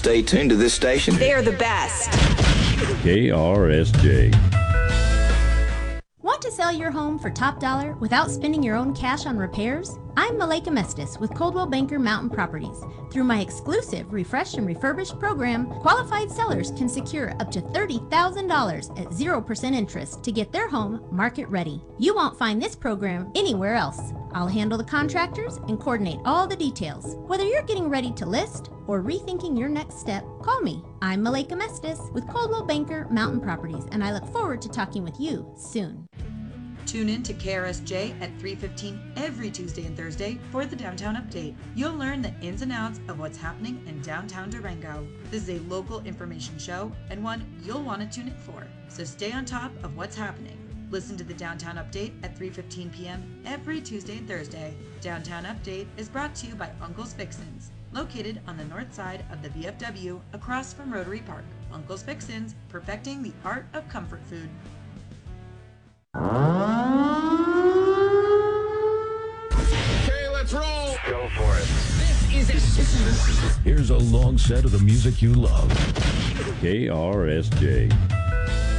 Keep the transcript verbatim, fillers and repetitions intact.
stay tuned to this station. They are the best. K R S J. Want to sell your home for top dollar without spending your own cash on repairs? I'm Malika Mestis with Coldwell Banker Mountain Properties. Through my exclusive Refresh and Refurbish program, qualified sellers can secure up to thirty thousand dollars at zero percent interest to get their home market ready. You won't find this program anywhere else. I'll handle the contractors and coordinate all the details. Whether you're getting ready to list or rethinking your next step, call me. I'm Malika Mestis with Coldwell Banker Mountain Properties, and I look forward to talking with you soon. Tune in to K R S J at three fifteen every Tuesday and Thursday for the Downtown Update. You'll learn the ins and outs of what's happening in downtown Durango. This is a local information show and one you'll want to tune in for. So stay on top of what's happening. Listen to the Downtown Update at three fifteen p.m. every Tuesday and Thursday. Downtown Update is brought to you by Uncle's Fixins, located on the north side of the V F W across from Rotary Park. Uncle's Fixins, perfecting the art of comfort food. Okay, let's roll. Go for it. This is it. Here's a long set of the music you love. K R S J.